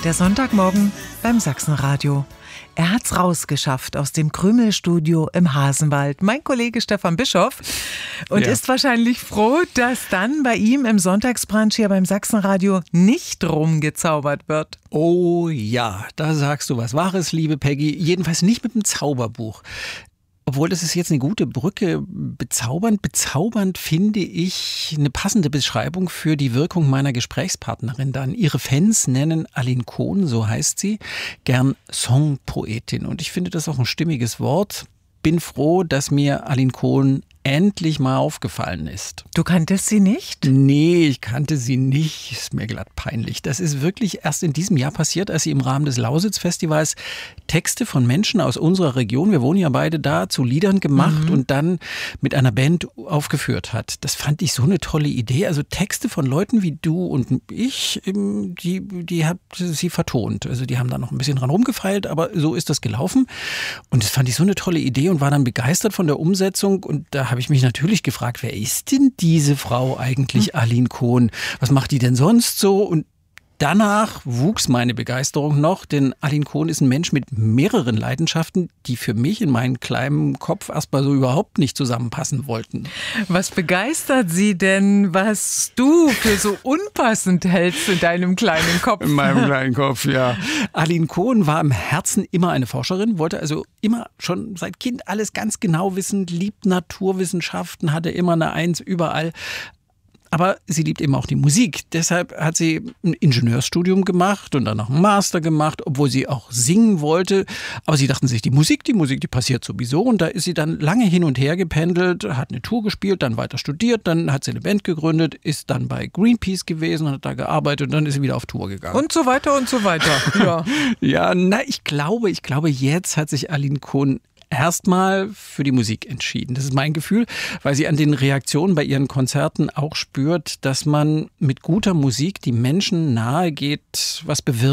Der Sonntagmorgen beim Sachsenradio. Er hat's rausgeschafft aus dem Krümelstudio im Hasenwald. Mein Kollege Stefan Bischoff. Und ist wahrscheinlich froh, dass dann bei ihm im Sonntagsbrunch hier beim Sachsenradio nicht rumgezaubert wird. Oh ja, da sagst du was Wahres, liebe Peggy. Jedenfalls nicht mit dem Zauberbuch. Obwohl, das ist jetzt eine gute Brücke. Bezaubernd finde ich eine passende Beschreibung für die Wirkung meiner Gesprächspartnerin dann. Ihre Fans nennen Aline Kohn, so heißt sie, gern Songpoetin. Und ich finde das auch ein stimmiges Wort. Bin froh, dass mir Aline Kohn endlich mal aufgefallen ist. Du kanntest sie nicht? Nee, ich kannte sie nicht. Ist mir glatt peinlich. Das ist wirklich erst in diesem Jahr passiert, als sie im Rahmen des Lausitz-Festivals Texte von Menschen aus unserer Region, wir wohnen ja beide da, zu Liedern gemacht und dann mit einer Band aufgeführt hat. Das fand ich so eine tolle Idee. Also Texte von Leuten wie du und ich, die hat sie vertont. Also die haben da noch ein bisschen dran rumgefeilt, aber so ist das gelaufen. Und das fand ich so eine tolle Idee und war dann begeistert von der Umsetzung. Und da habe ich mich natürlich gefragt, wer ist denn diese Frau eigentlich, Aline Kohn? Was macht die denn sonst so? Und danach wuchs meine Begeisterung noch, denn Aline Kohn ist ein Mensch mit mehreren Leidenschaften, die für mich in meinem kleinen Kopf erstmal so überhaupt nicht zusammenpassen wollten. Was begeistert Sie denn, was du für so unpassend hältst in deinem kleinen Kopf? In meinem kleinen Kopf, ja. Aline Kohn war im Herzen immer eine Forscherin, wollte also immer schon seit Kind alles ganz genau wissen, liebt Naturwissenschaften, hatte immer eine Eins überall. Aber sie liebt eben auch die Musik. Deshalb hat sie ein Ingenieurstudium gemacht und dann noch einen Master gemacht, obwohl sie auch singen wollte. Aber sie dachten sich, die Musik, die passiert sowieso. Und da ist sie dann lange hin und her gependelt, hat eine Tour gespielt, dann weiter studiert, dann hat sie eine Band gegründet, ist dann bei Greenpeace gewesen, hat da gearbeitet und dann ist sie wieder auf Tour gegangen. Und so weiter und so weiter. Ja, ja, ich glaube, jetzt hat sich Aline Kohn erstmal für die Musik entschieden. Das ist mein Gefühl, weil sie an den Reaktionen bei ihren Konzerten auch spürt, dass man mit guter Musik die Menschen nahe geht, was bewirkt.